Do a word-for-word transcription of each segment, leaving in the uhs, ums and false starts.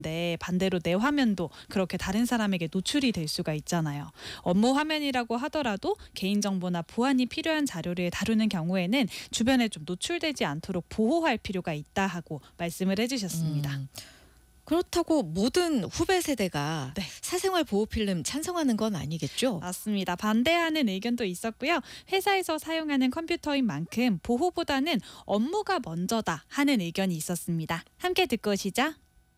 네, 반대로 내 화면도 그렇게 다른 사람에게 노출이 될 수가 있잖아요. 업무 화면이라고 하더라도 개인정보나 보안이 필요한 자료를 다루는 경우에는 주변에 좀 노출되지 않도록 보호할 필요가 있다 하고 말씀을 해주셨습니다. 음, 그렇다고 모든 후배 세대가 네. 사생활 보호 필름 찬성하는 건 아니겠죠? 맞습니다. 반대하는 의견도 있었고요. 회사에서 사용하는 컴퓨터인 만큼 보호보다는 업무가 먼저다 하는 의견이 있었습니다. 함께 듣고 오시죠.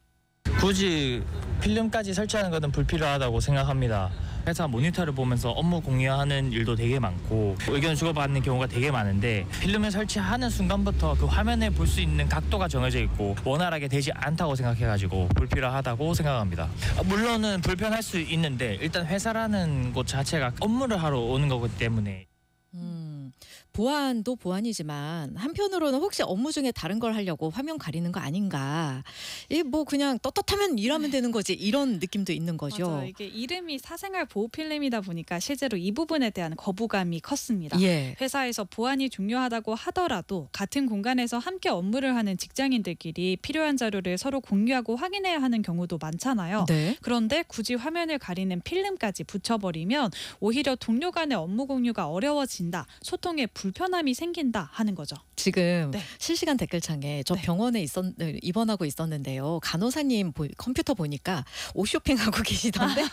굳이 필름까지 설치하는 것은 불필요하다고 생각합니다. 회사 모니터를 보면서 업무 공유하는 일도 되게 많고 의견 주고받는 경우가 되게 많은데 필름을 설치하는 순간부터 그 화면에 볼 수 있는 각도가 정해져 있고 원활하게 되지 않다고 생각해가지고 불필요하다고 생각합니다. 물론은 불편할 수 있는데 일단 회사라는 곳 자체가 업무를 하러 오는 거기 때문에 음, 보안도 보안이지만 한편으로는 혹시 업무 중에 다른 걸 하려고 화면 가리는 거 아닌가? 이 뭐 그냥 떳떳하면 일하면 되는 거지 이런 느낌도 있는 거죠. 맞아요. 이게 이름이 사생활 보호 필름이다 보니까 실제로 이 부분에 대한 거부감이 컸습니다. 예. 회사에서 보안이 중요하다고 하더라도 같은 공간에서 함께 업무를 하는 직장인들끼리 필요한 자료를 서로 공유하고 확인해야 하는 경우도 많잖아요. 네. 그런데 굳이 화면을 가리는 필름까지 붙여버리면 오히려 동료 간의 업무 공유가 어려워진다, 소통에 불편함이 생긴다 하는 거죠. 지금 네. 실시간 댓글창에 저 네. 병원에 있었 입원하고 있었는데요. 간호사님 보, 컴퓨터 보니까 옷 쇼핑하고 계시던데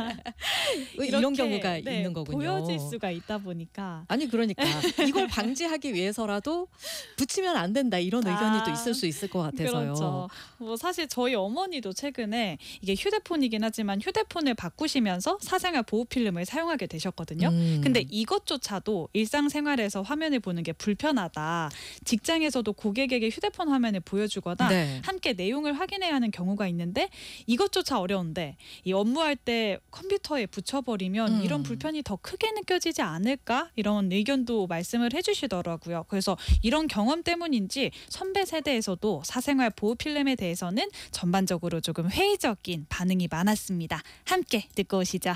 이런 이렇게, 경우가 네, 있는 거군요. 보여질 수가 있다 보니까 아니 그러니까 이걸 방지하기 위해서라도 붙이면 안 된다 이런 의견이 아, 또 있을 수 있을 것 같아서요. 그렇죠. 뭐 사실 저희 어머니도 최근에 이게 휴대폰이긴 하지만 휴대폰을 바꾸시면서 사생활 보호 필름을 사용하게 되셨거든요. 음. 근데 이것조차도 일상생활에서 화면을 보는 게 불편하다. 직장에서도 고객에게 휴대폰 화면을 보여주거나 네. 함께 내용을 확인해야 하는 경우가 있는데 이것조차 어려운데 이 업무할 때 컴퓨터에 붙여버리면 음. 이런 불편이 더 크게 느껴지지 않을까? 이런 의견도 말씀을 해주시더라고요. 그래서 이런 경험 때문인지 선배 세대에서도 사생활 보호 필름에 대해서는 전반적으로 조금 회의적인 반응이 많았습니다. 함께 듣고 오시죠.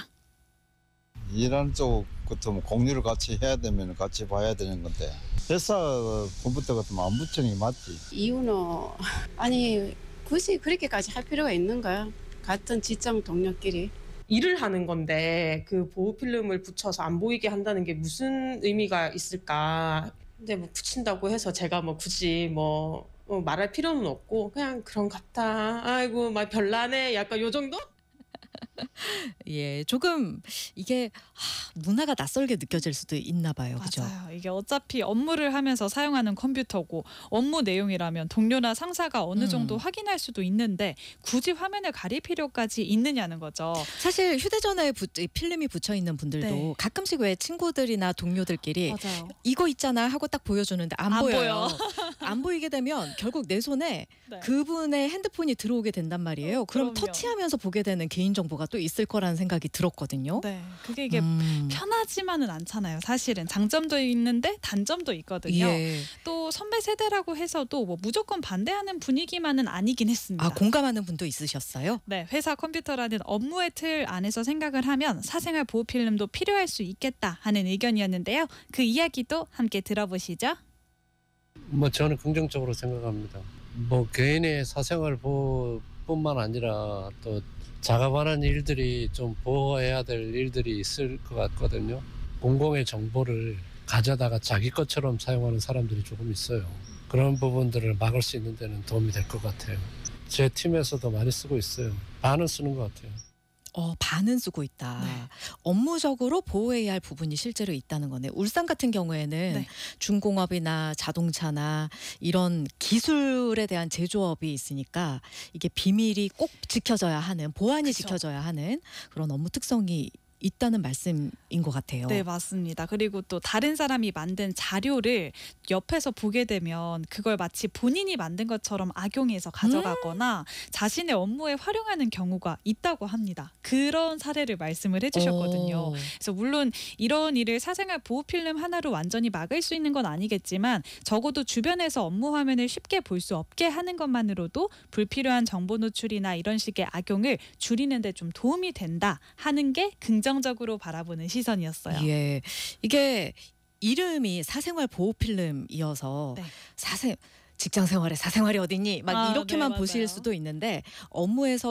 일하는 쪽부터 뭐 공유를 같이 해야 되면 같이 봐야 되는 건데 회사 컴퓨터 같으면 안 붙이는 게 맞지. 이유는 아니 굳이 그렇게까지 할 필요가 있는가? 같은 직장 동료끼리. 일을 하는 건데 그 보호 필름을 붙여서 안 보이게 한다는 게 무슨 의미가 있을까? 근데 뭐 붙인다고 해서 제가 뭐 굳이 뭐 어, 말할 필요는 없고 그냥 그런갑다. 아이고 막 별나네. 약간 요 정도? 예, 조금 이게 하, 문화가 낯설게 느껴질 수도 있나 봐요. 그죠? 맞아요. 이게 어차피 업무를 하면서 사용하는 컴퓨터고 업무 내용이라면 동료나 상사가 어느 정도 음. 확인할 수도 있는데 굳이 화면을 가릴 필요까지 있느냐는 거죠. 사실 휴대전화에 부, 필름이 붙여 있는 분들도 네. 가끔씩 왜 친구들이나 동료들끼리 맞아요. 이거 있잖아 하고 딱 보여주는데 안, 안 보여요. 보여. 안 보이게 되면 결국 내 손에 네. 그분의 핸드폰이 들어오게 된단 말이에요. 어, 그럼 그럼요. 터치하면서 보게 되는 개인정보가 또 있을 거라는 생각이 들었거든요. 네, 그게 이게 음. 편하지만은 않잖아요. 사실은 장점도 있는데 단점도 있거든요. 예. 또 선배 세대라고 해서도 뭐 무조건 반대하는 분위기만은 아니긴 했습니다. 아, 공감하는 분도 있으셨어요? 네, 회사 컴퓨터라는 업무의 틀 안에서 생각을 하면 사생활 보호 필름도 필요할 수 있겠다 하는 의견이었는데요. 그 이야기도 함께 들어보시죠. 뭐 저는 긍정적으로 생각합니다. 뭐 개인의 사생활 보호뿐만 아니라 또 자가관한 일들이 좀 보호해야 될 일들이 있을 것 같거든요. 공공의 정보를 가져다가 자기 것처럼 사용하는 사람들이 조금 있어요. 그런 부분들을 막을 수 있는 데는 도움이 될 것 같아요. 제 팀에서도 많이 쓰고 있어요. 반은 쓰는 것 같아요. 어, 반은 쓰고 있다. 네. 업무적으로 보호해야 할 부분이 실제로 있다는 거네. 울산 같은 경우에는 네. 중공업이나 자동차나 이런 기술에 대한 제조업이 있으니까 이게 비밀이 꼭 지켜져야 하는, 보안이 그쵸. 지켜져야 하는 그런 업무 특성이 있다는 말씀인 것 같아요. 네, 맞습니다. 그리고 또 다른 사람이 만든 자료를 옆에서 보게 되면 그걸 마치 본인이 만든 것처럼 악용해서 가져가거나 자신의 업무에 활용하는 경우가 있다고 합니다. 그런 사례를 말씀을 해주셨거든요. 오. 그래서 물론 이런 일을 사생활 보호 필름 하나로 완전히 막을 수 있는 건 아니겠지만 적어도 주변에서 업무 화면을 쉽게 볼 수 없게 하는 것만으로도 불필요한 정보 노출이나 이런 식의 악용을 줄이는 데 좀 도움이 된다 하는 게 긍정적으로 바라보는 시선이었어요. 예, 이게 이름이 사생활 보호 필름이어서 네. 사생 직장 생활에 사생활이 어딨니? 막 아, 이렇게만 네, 보실 맞아요. 수도 있는데 업무에서